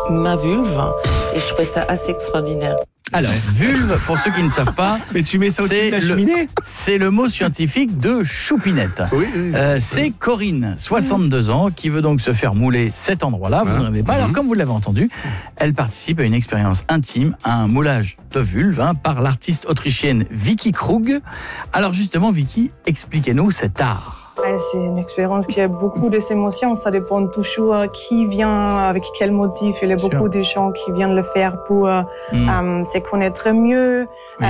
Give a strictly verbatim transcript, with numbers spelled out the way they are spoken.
ma vulve et je trouvais ça assez extraordinaire. Alors, vulve, pour ceux qui ne savent pas, mais tu mets ça au-dessus de la cheminée. C'est le mot scientifique de choupinette. Oui, oui, euh, c'est Corinne, soixante-deux ans, qui veut donc se faire mouler cet endroit-là. Vous ah. ne rêvez pas. Alors, comme vous l'avez entendu, elle participe à une expérience intime, à un moulage de vulve hein, par l'artiste autrichienne Vicky Krug. Alors justement, Vicky, expliquez-nous cet art. C'est une expérience qui a beaucoup d'émotions. Ça dépend toujours qui vient, avec quel motif. Il y a beaucoup de gens qui viennent le faire pour mm. euh, se connaître mieux. Oui.